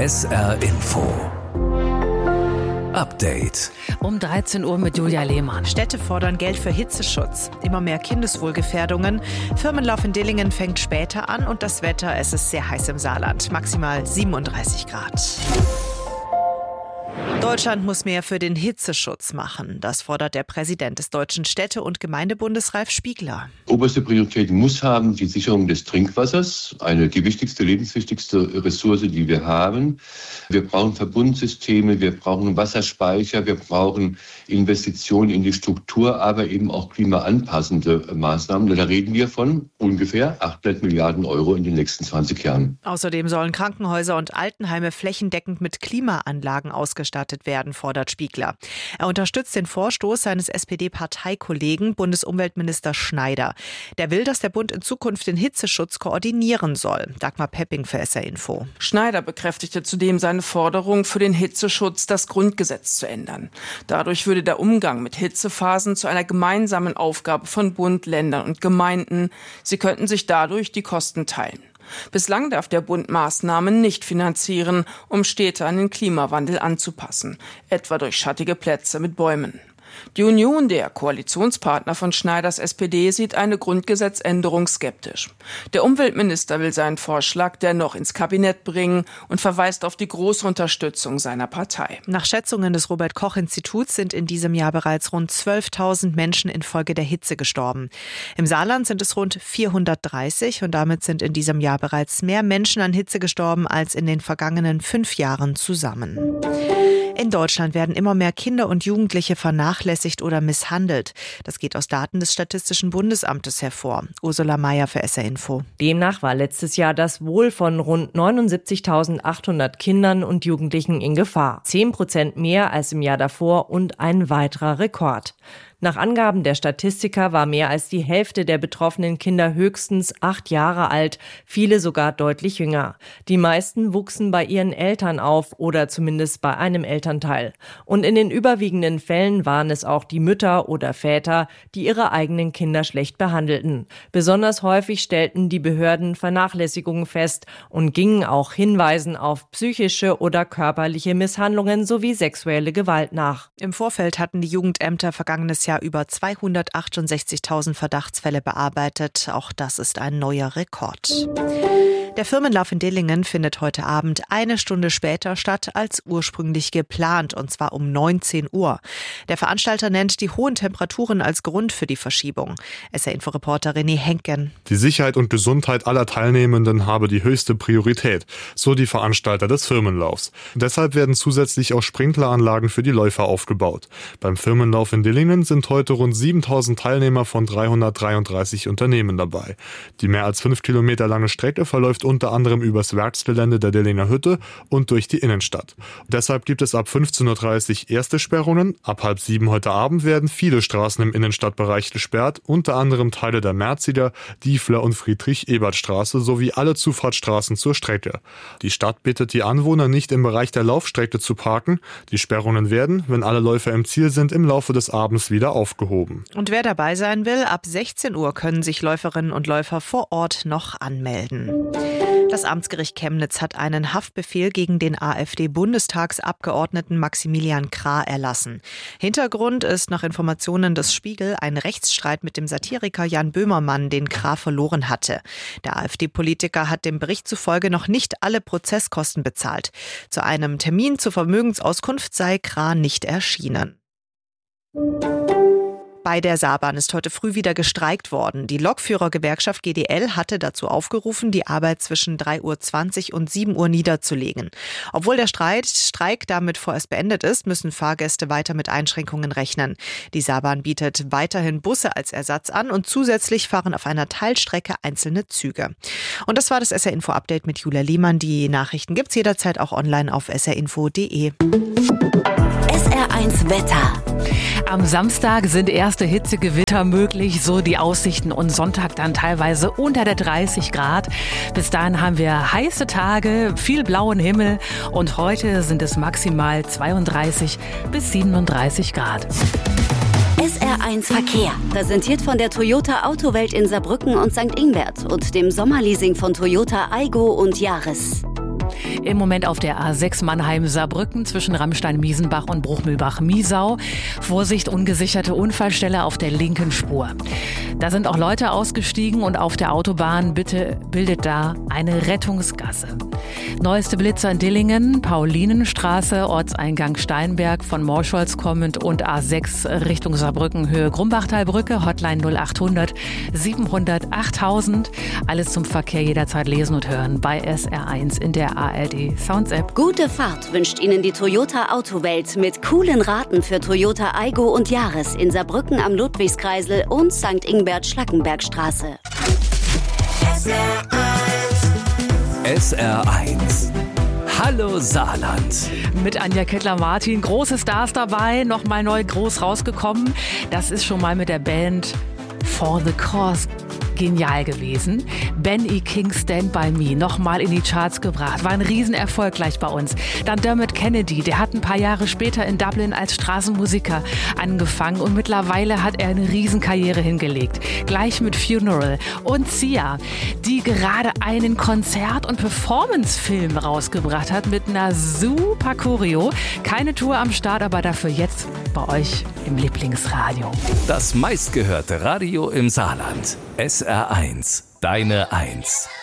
SR Info Update. Um 13 Uhr mit Julia Lehmann. Städte fordern Geld für Hitzeschutz. Immer mehr Kindeswohlgefährdungen. Firmenlauf in Dillingen fängt später an und das Wetter, es ist sehr heiß im Saarland. Maximal 37 Grad. Deutschland muss mehr für den Hitzeschutz machen. Das fordert der Präsident des Deutschen Städte- und Gemeindebundes, Ralf Spiegler. Oberste Priorität muss haben die Sicherung des Trinkwassers, die wichtigste, lebenswichtigste Ressource, die wir haben. Wir brauchen Verbundsysteme, wir brauchen Wasserspeicher, wir brauchen Investitionen in die Struktur, aber eben auch klimaanpassende Maßnahmen. Da reden wir von ungefähr 800 Milliarden Euro in den nächsten 20 Jahren. Außerdem sollen Krankenhäuser und Altenheime flächendeckend mit Klimaanlagen ausgestattet werden, fordert Spiegler. Er unterstützt den Vorstoß seines SPD-Parteikollegen, Bundesumweltminister Schneider. Der will, dass der Bund in Zukunft den Hitzeschutz koordinieren soll. Dagmar Pepping für SR Info. Schneider bekräftigte zudem seine Forderung, für den Hitzeschutz das Grundgesetz zu ändern. Dadurch würde der Umgang mit Hitzephasen zu einer gemeinsamen Aufgabe von Bund, Ländern und Gemeinden. Sie könnten sich dadurch die Kosten teilen. Bislang darf der Bund Maßnahmen nicht finanzieren, um Städte an den Klimawandel anzupassen, etwa durch schattige Plätze mit Bäumen. Die Union, der Koalitionspartner von Schneiders SPD, sieht eine Grundgesetzänderung skeptisch. Der Umweltminister will seinen Vorschlag dennoch ins Kabinett bringen und verweist auf die große Unterstützung seiner Partei. Nach Schätzungen des Robert-Koch-Instituts sind in diesem Jahr bereits rund 12.000 Menschen infolge der Hitze gestorben. Im Saarland sind es rund 430 und damit sind in diesem Jahr bereits mehr Menschen an Hitze gestorben als in den vergangenen 5 Jahren zusammen. In Deutschland werden immer mehr Kinder und Jugendliche vernachlässigt oder misshandelt. Das geht aus Daten des Statistischen Bundesamtes hervor. Ursula Mayer für SR Info. Demnach war letztes Jahr das Wohl von rund 79.800 Kindern und Jugendlichen in Gefahr. 10% mehr als im Jahr davor und ein weiterer Rekord. Nach Angaben der Statistiker war mehr als die Hälfte der betroffenen Kinder höchstens 8 Jahre alt, viele sogar deutlich jünger. Die meisten wuchsen bei ihren Eltern auf oder zumindest bei einem Elternteil. Und in den überwiegenden Fällen waren es auch die Mütter oder Väter, die ihre eigenen Kinder schlecht behandelten. Besonders häufig stellten die Behörden Vernachlässigungen fest und gingen auch Hinweisen auf psychische oder körperliche Misshandlungen sowie sexuelle Gewalt nach. Im Vorfeld hatten die Jugendämter vergangenes Jahr über 268.000 Verdachtsfälle bearbeitet. Auch das ist ein neuer Rekord. Der Firmenlauf in Dillingen findet heute Abend 1 Stunde später statt als ursprünglich geplant, und zwar um 19 Uhr. Der Veranstalter nennt die hohen Temperaturen als Grund für die Verschiebung. SR-Info-Reporter René Henken. Die Sicherheit und Gesundheit aller Teilnehmenden habe die höchste Priorität, so die Veranstalter des Firmenlaufs. Deshalb werden zusätzlich auch Sprinkleranlagen für die Läufer aufgebaut. Beim Firmenlauf in Dillingen sind heute rund 7.000 Teilnehmer von 333 Unternehmen dabei. Die mehr als 5 Kilometer lange Strecke verläuft unter anderem übers Werksgelände der Dillinger Hütte und durch die Innenstadt. Deshalb gibt es ab 15.30 Uhr erste Sperrungen. Ab 6:30 heute Abend werden viele Straßen im Innenstadtbereich gesperrt, unter anderem Teile der Merziger, Diefler und Friedrich-Ebert-Straße sowie alle Zufahrtsstraßen zur Strecke. Die Stadt bittet die Anwohner, nicht im Bereich der Laufstrecke zu parken. Die Sperrungen werden, wenn alle Läufer im Ziel sind, im Laufe des Abends wieder aufgehoben. Und wer dabei sein will, ab 16 Uhr können sich Läuferinnen und Läufer vor Ort noch anmelden. Das Amtsgericht Chemnitz hat einen Haftbefehl gegen den AfD-Bundestagsabgeordneten Maximilian Krah erlassen. Hintergrund ist nach Informationen des Spiegel ein Rechtsstreit mit dem Satiriker Jan Böhmermann, den Krah verloren hatte. Der AfD-Politiker hat dem Bericht zufolge noch nicht alle Prozesskosten bezahlt. Zu einem Termin zur Vermögensauskunft sei Krah nicht erschienen. Bei der Saarbahn ist heute früh wieder gestreikt worden. Die Lokführergewerkschaft GDL hatte dazu aufgerufen, die Arbeit zwischen 3:20 Uhr und 7 Uhr niederzulegen. Obwohl der Streik damit vorerst beendet ist, müssen Fahrgäste weiter mit Einschränkungen rechnen. Die Saarbahn bietet weiterhin Busse als Ersatz an und zusätzlich fahren auf einer Teilstrecke einzelne Züge. Und das war das SR-Info-Update mit Julia Lehmann. Die Nachrichten gibt's jederzeit auch online auf srinfo.de. SR1 Wetter. Am Samstag sind erste Hitzegewitter möglich, so die Aussichten, und Sonntag dann teilweise unter der 30 Grad. Bis dahin haben wir heiße Tage, viel blauen Himmel und heute sind es maximal 32 bis 37 Grad. SR1 Verkehr, präsentiert von der Toyota Autowelt in Saarbrücken und St. Ingbert und dem Sommerleasing von Toyota Aygo und Yaris. Im Moment auf der A6 Mannheim-Saarbrücken zwischen Ramstein-Miesenbach und Bruchmühlbach-Miesau. Vorsicht, ungesicherte Unfallstelle auf der linken Spur. Da sind auch Leute ausgestiegen und auf der Autobahn bitte bildet da eine Rettungsgasse. Neueste Blitzer in Dillingen, Paulinenstraße, Ortseingang Steinberg, von Morscholz kommend und A6 Richtung Saarbrücken, Höhe Grumbachtalbrücke, Hotline 0800 700 8000. Alles zum Verkehr jederzeit lesen und hören bei SR1 in der ARD Sounds App. Gute Fahrt wünscht Ihnen die Toyota Autowelt mit coolen Raten für Toyota Aygo und Yaris in Saarbrücken am Ludwigskreisel und St. Ingbert-Schlackenbergstraße. SR1. Hallo Saarland. Mit Anja Kettler-Martin. Große Stars dabei, nochmal neu groß rausgekommen. Das ist schon mal mit der Band For the Cause genial gewesen. Ben E. King Stand By Me nochmal in die Charts gebracht. War ein Riesenerfolg gleich bei uns. Dann Dermot Kennedy, der hat ein paar Jahre später in Dublin als Straßenmusiker angefangen und mittlerweile hat er eine Riesenkarriere hingelegt. Gleich mit Funeral. Und Sia, die gerade einen Konzert- und Performance-Film rausgebracht hat mit einer super Choreo. Keine Tour am Start, aber dafür jetzt bei euch im Lieblingsradio. Das meistgehörte Radio im Saarland. SR1, deine 1.